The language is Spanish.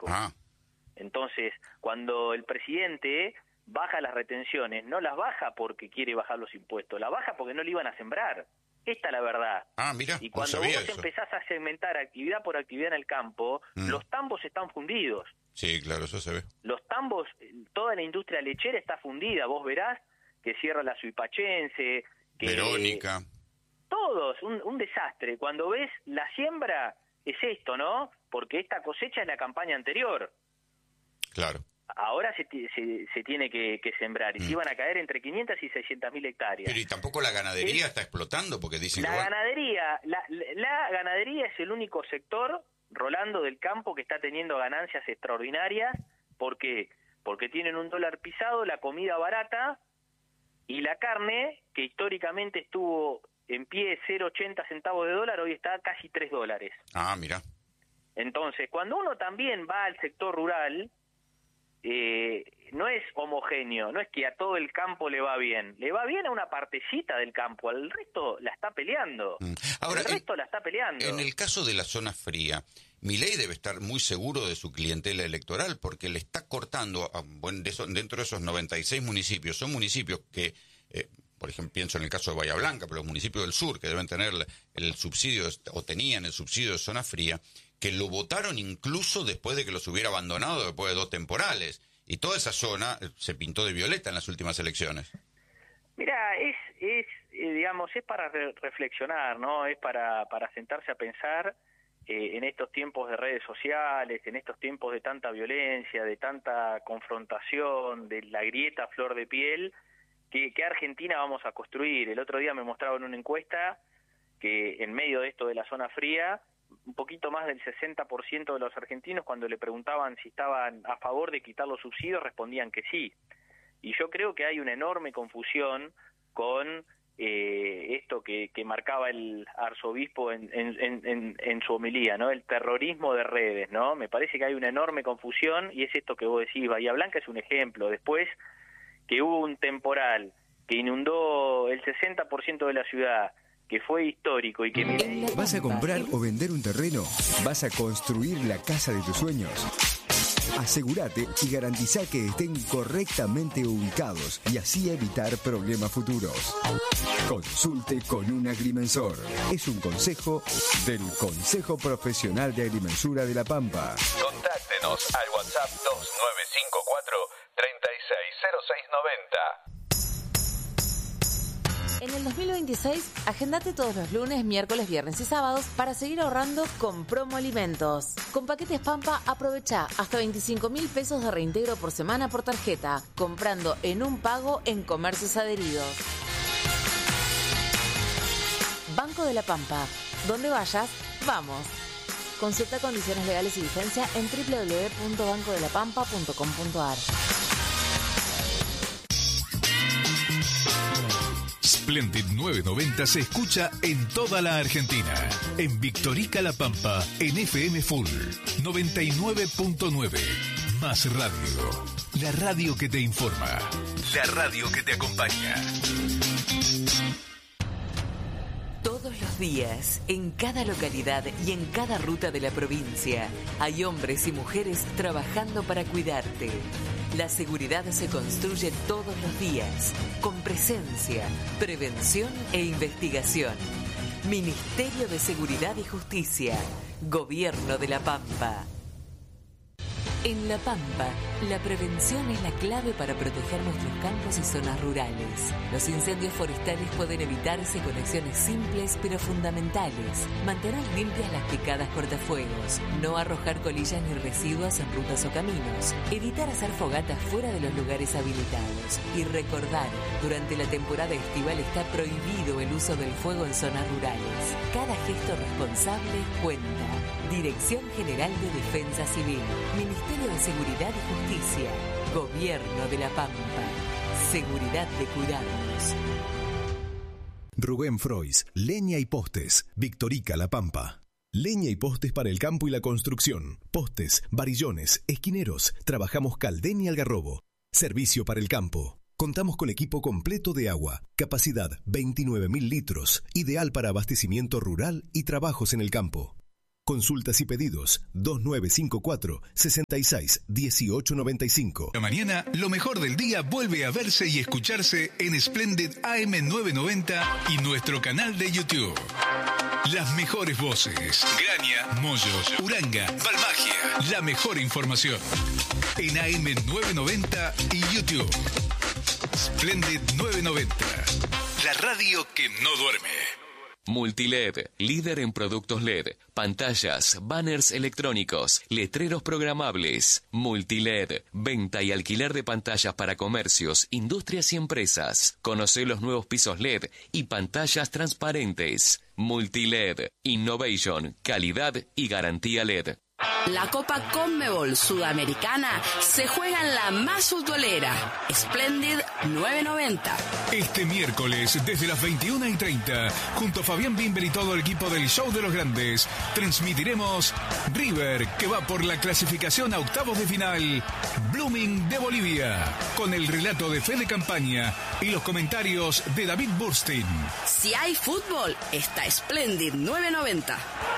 económico. Entonces, cuando el presidente baja las retenciones, no las baja porque quiere bajar los impuestos, las baja porque no le iban a sembrar. Esta es la verdad. Mira, y cuando vos empezás a segmentar actividad por actividad en el campo, los tambos están fundidos. Sí, claro, eso se ve. Los tambos, toda la industria lechera está fundida. Vos verás que cierra la Suipachense, que Verónica. Todos, un desastre. Cuando ves la siembra, es esto, ¿no? Porque esta cosecha es la campaña anterior. Claro. Ahora se tiene que sembrar y se iban a caer entre 500 y 600.000 hectáreas. Pero y tampoco la ganadería está explotando, porque dicen la que... ganadería, la ganadería es el único sector, Rolando, del campo que está teniendo ganancias extraordinarias. ¿Por qué? Porque tienen un dólar pisado, la comida barata y la carne, que históricamente estuvo en pie 0,80 centavos de dólar, hoy está casi $3. Mira. Entonces, cuando uno también va al sector rural, no es homogéneo, no es que a todo el campo le va bien a una partecita del campo, al resto la está peleando. Ahora, el resto la está peleando. En el caso de la zona fría, Milei debe estar muy seguro de su clientela electoral, porque le está cortando, dentro de esos 96 municipios, son municipios que, por ejemplo, pienso en el caso de Bahía Blanca, pero los municipios del sur que deben tener el subsidio, o tenían el subsidio de zona fría, que lo votaron incluso después de que los hubiera abandonado después de 2 temporales. Y toda esa zona se pintó de violeta en las últimas elecciones. Mira, digamos, es para reflexionar, ¿no? Es para sentarse a pensar en estos tiempos de redes sociales, en estos tiempos de tanta violencia, de tanta confrontación, de la grieta a flor de piel, ¿qué Argentina vamos a construir? El otro día me mostraban una encuesta que en medio de esto de la zona fría, un poquito más del 60% de los argentinos, cuando le preguntaban si estaban a favor de quitar los subsidios, respondían que sí. Y yo creo que hay una enorme confusión con esto que marcaba el arzobispo en su homilía, ¿no? El terrorismo de redes, ¿no? Me parece que hay una enorme confusión, y es esto que vos decís. Bahía Blanca es un ejemplo. Después que hubo un temporal que inundó el 60% de la ciudad, que fue histórico y que... ¿Vas a comprar o vender un terreno? ¿Vas a construir la casa de tus sueños? Asegúrate y garantiza que estén correctamente ubicados y así evitar problemas futuros. Consulte con un agrimensor. Es un consejo del Consejo Profesional de Agrimensura de La Pampa. Contáctenos al WhatsApp 2954 360690. En el 2026, agendate todos los lunes, miércoles, viernes y sábados para seguir ahorrando con Promo Alimentos. Con paquetes Pampa, aprovecha hasta 25.000 pesos de reintegro por semana por tarjeta, comprando en un pago en comercios adheridos. Banco de la Pampa. Donde vayas, vamos. Consulta condiciones legales y vigencia en www.bancodelapampa.com.ar. Splendid 990 se escucha en toda la Argentina. En Victorica La Pampa, en FM Full 99.9. Más radio. La radio que te informa. La radio que te acompaña. Todos los días, en cada localidad y en cada ruta de la provincia, hay hombres y mujeres trabajando para cuidarte. La seguridad se construye todos los días, con presencia, prevención e investigación. Ministerio de Seguridad y Justicia, Gobierno de La Pampa. En La Pampa, la prevención es la clave para proteger nuestros campos y zonas rurales. Los incendios forestales pueden evitarse con acciones simples pero fundamentales. Mantener limpias las picadas cortafuegos, no arrojar colillas ni residuos en rutas o caminos, evitar hacer fogatas fuera de los lugares habilitados y recordar, durante la temporada estival está prohibido el uso del fuego en zonas rurales. Cada gesto responsable cuenta. Dirección General de Defensa Civil, Ministerio de Seguridad y Justicia, Gobierno de La Pampa. Seguridad de cuidarnos. Rubén Frois, Leña y Postes, Victorica La Pampa. Leña y postes para el campo y la construcción. Postes, varillones, esquineros. Trabajamos Caldén y Algarrobo. Servicio para el campo. Contamos con equipo completo de agua. Capacidad 29.000 litros. Ideal para abastecimiento rural y trabajos en el campo. Consultas y pedidos 2954-661895. La mañana, lo mejor del día vuelve a verse y escucharse en Splendid AM990 y nuestro canal de YouTube. Las mejores voces. Graña, Moyos, Uranga, Balmagia. La mejor información. En AM990 y YouTube. Splendid 990. La radio que no duerme. Multiled, líder en productos LED, pantallas, banners electrónicos, letreros programables. Multiled, venta y alquiler de pantallas para comercios, industrias y empresas. Conoce los nuevos pisos LED y pantallas transparentes. Multiled, innovation, calidad y garantía LED. La Copa Conmebol Sudamericana se juega en la más futbolera, Splendid 990. Este miércoles, desde las 21:30, junto a Fabián Bimber y todo el equipo del Show de los Grandes, transmitiremos River, que va por la clasificación a octavos de final, Blooming de Bolivia, con el relato de Fede Campaña y los comentarios de David Burstein. Si hay fútbol, está Splendid 990.